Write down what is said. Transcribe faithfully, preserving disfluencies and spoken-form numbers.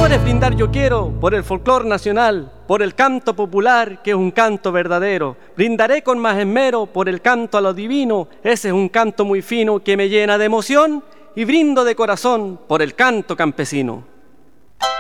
flores brindar yo quiero por el folclor nacional, por el canto popular que es un canto verdadero. Brindaré con más esmero por el canto a lo divino, ese es un canto muy fino que me llena de emoción, y brindo de corazón por el canto campesino.